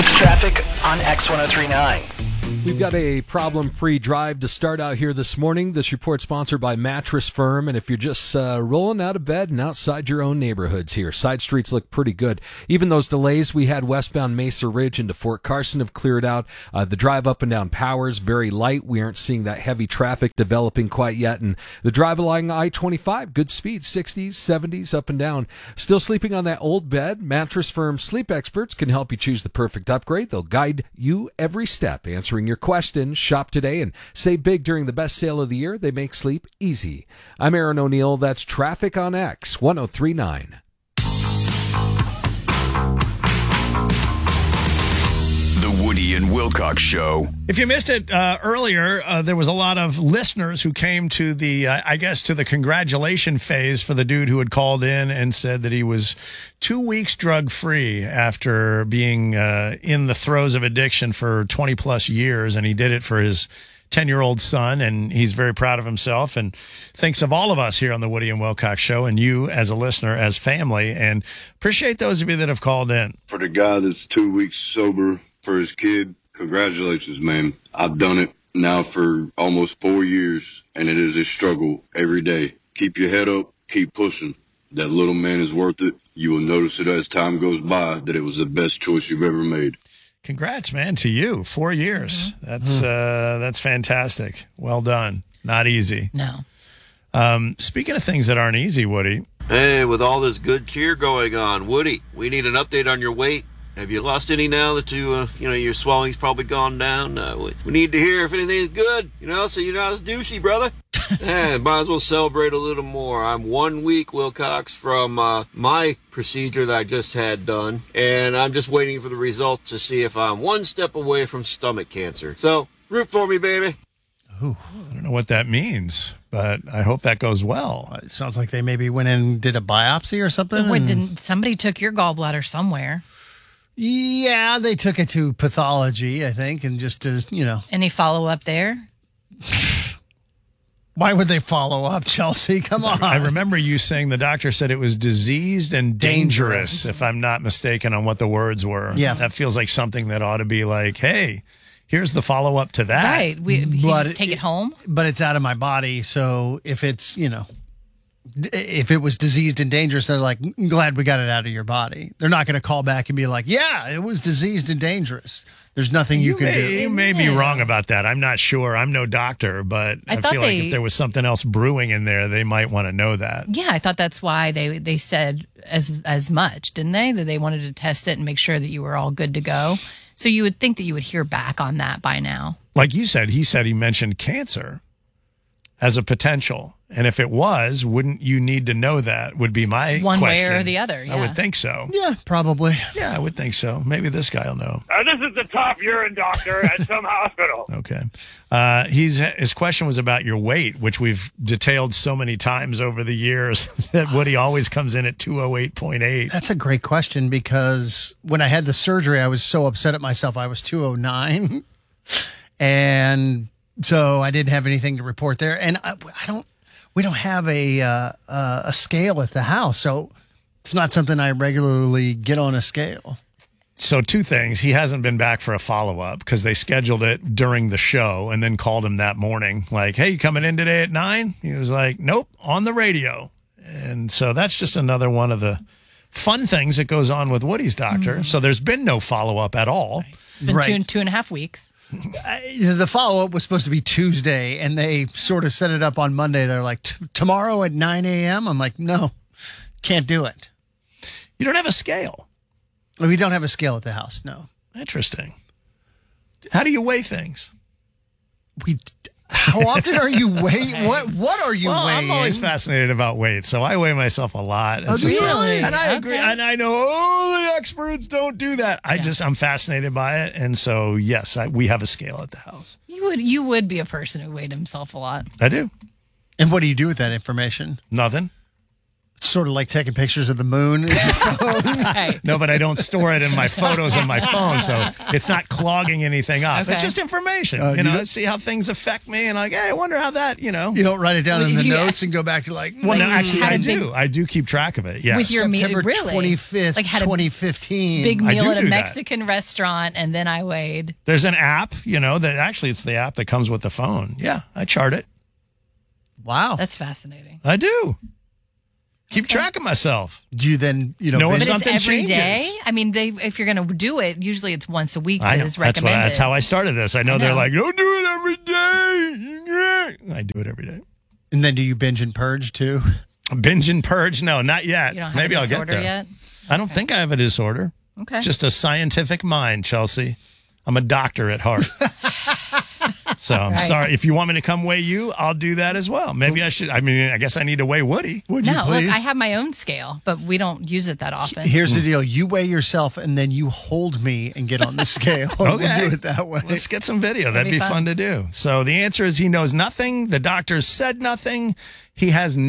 It's traffic on X1039. We've got a problem-free drive to start out here this morning. This report sponsored by Mattress Firm. And if you're just rolling out of bed and outside your own neighborhoods here, side streets look pretty good. Even those delays we had westbound Mesa Ridge into Fort Carson have cleared out. The drive up and down Powers, very light. We aren't seeing that heavy traffic developing quite yet. And the drive along I-25, good speed, 60s, 70s, up and down. Still sleeping on that old bed? Mattress Firm sleep experts can help you choose the perfect upgrade. They'll guide you every step, answering your questions. Shop today and save big during the best sale of the year. They make sleep easy. I'm Aaron O'Neill. That's Traffic on X 1039. The Woody and Wilcox Show. If you missed it earlier, there was a lot of listeners who came to the, to the congratulation phase for the dude who had called in and said that he was 2 weeks drug-free after being in the throes of addiction for 20-plus years, and he did it for his 10-year-old son, and he's very proud of himself and thinks of all of us here on the Woody and Wilcox Show and you as a listener, as family, and appreciate those of you that have called in. For the guy that's 2 weeks sober for his kid, congratulations, man. I've done it now for almost 4 years, and it is a struggle every day. Keep your head up, keep pushing. That little man is worth it. You will notice it as time goes by that it was the best choice you've ever made. Congrats, man, to you. 4 years. That's fantastic. Well done. Not easy. No. Speaking of things that aren't easy, Woody. Hey, with all this good cheer going on, Woody, we need an update on your weight. Have you lost any now that your swelling's probably gone down? We need to hear if anything's good, so you're not as douchey, brother. Yeah, might as well celebrate a little more. I'm 1 week, Wilcox, from my procedure that I just had done, and I'm just waiting for the results to see if I'm one step away from stomach cancer. So, root for me, baby. Ooh, I don't know what that means, but I hope that goes well. It sounds like they maybe went in and did a biopsy or something. Wait, somebody took your gallbladder somewhere. Yeah, they took it to pathology, I think, and just to, Any follow-up there? Why would they follow up, Chelsea? Come on. I remember you saying the doctor said it was diseased and dangerous, if I'm not mistaken on what the words were. Yeah. That feels like something that ought to be like, hey, here's the follow-up to that. Right. You just take it home? But it's out of my body, so if it's, if it was diseased and dangerous, they're like, glad we got it out of your body. They're not going to call back and be like, yeah, it was diseased and dangerous. There's nothing you can do. You may be wrong about that. I'm not sure. I'm no doctor, but I feel like if there was something else brewing in there, they might want to know that. Yeah, I thought that's why they said as much, didn't they? That they wanted to test it and make sure that you were all good to go. So you would think that you would hear back on that by now. Like you said, he mentioned cancer as a potential. And if it was, wouldn't you need to know that? Would be my one question. way or the other. Yeah. I would think so. Yeah, probably. Yeah, I would think so. Maybe this guy will know. This is the top urine doctor at some hospital. Okay. His question was about your weight, which we've detailed so many times over the years that Woody always comes in at 208.8. That's a great question because when I had the surgery, I was so upset at myself. I was 209. And so I didn't have anything to report there. And we don't have a scale at the house, so it's not something I regularly get on a scale. So two things. He hasn't been back for a follow-up because they scheduled it during the show and then called him that morning like, hey, you coming in today at 9? He was like, nope, on the radio. And so that's just another one of the fun things that goes on with Woody's doctor. Mm-hmm. So there's been no follow-up at all. It's been 2.5 weeks. The follow-up was supposed to be Tuesday, and they sort of set it up on Monday. They're like, tomorrow at 9 a.m.? I'm like, no, can't do it. You don't have a scale? We don't have a scale at the house, no. Interesting. How do you weigh things? How often are you weighing? What are you weighing? I'm always fascinated about weight, so I weigh myself a lot. Oh, really? And I agree. And I know, the experts don't do that. I'm fascinated by it. And so, yes, we have a scale at the house. You would be a person who weighed himself a lot. I do. And what do you do with that information? Nothing. It's sort of like taking pictures of the moon. Right. No, but I don't store it in my photos on my phone, so it's not clogging anything up. Okay. It's just information. you don't- See how things affect me, and like, hey, I wonder how that, You don't write it down in the You- notes and go back to like, Well, no, actually, had I a big- do. I do keep track of it. Yes. With your meal, September really? 25th, Like had a 2015. big I meal do at a do that. Mexican restaurant, and then I weighed. There's an app, that actually it's the app that comes with the phone. Yeah, I chart it. Wow. That's fascinating. I do. Keep track of myself. Do you then, No, binge- But it's something every changes. day. I mean, if you're going to do it, usually it's once a week I that know. is That's recommended. that's how I started this. I know they're know. like, don't do it every day. I do it every day. and then do you binge and purge too? Binge and purge? No, not yet. You don't have Maybe a I'll get disorder there. yet? I don't think I have a disorder. Okay. Just a scientific mind, Chelsea. I'm a doctor at heart. So I'm Right. sorry. If you want me to come weigh you, I'll do that as well. Maybe I should. I mean, I guess I need to weigh Woody. Would No, you look, please? I have my own scale, but we don't use it that often. Here's the deal. You weigh yourself and then you hold me and get on the scale. Okay. We'll do it that way. Let's get some video. That'd be be fun to do. So the answer is he knows nothing. The doctor said nothing. He has